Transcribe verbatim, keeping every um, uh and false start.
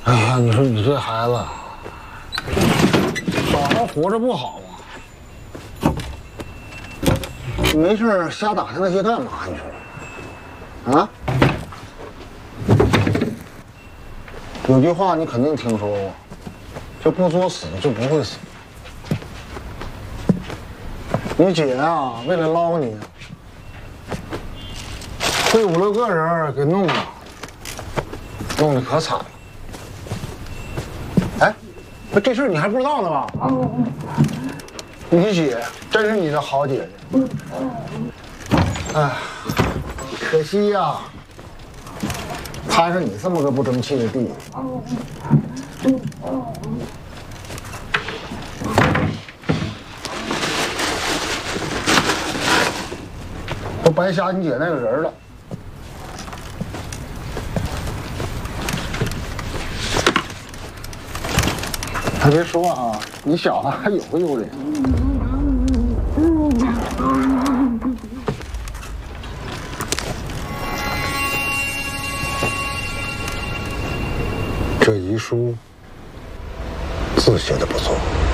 哎呀，你说你这孩子，好好活着不好吗？没事瞎打听那些干嘛？你说，啊？有句话你肯定听说过，就不作死就不会死。你姐啊，为了捞你，被五六个人给弄了，弄得可惨了。哎，那这事你还不知道呢吧？你姐真是你的好姐姐。哎，可惜呀、啊，摊上你这么个不争气的弟弟。都白瞎你姐那个人了。还别说啊，你小子还有个优点。这遗书字写的不错。